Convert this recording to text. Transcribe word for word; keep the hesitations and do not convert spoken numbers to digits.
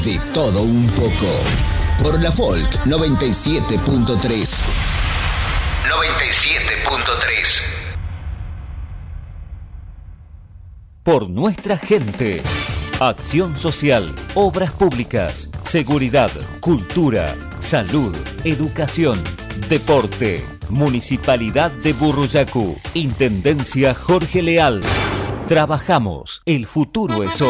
De todo un poco. Por la Folk noventa y siete punto tres. noventa y siete punto tres. Por nuestra gente. Acción social, obras públicas, seguridad, cultura, salud, educación, deporte. Municipalidad de Burruyacu. Intendencia Jorge Leal. Trabajamos. El futuro es hoy.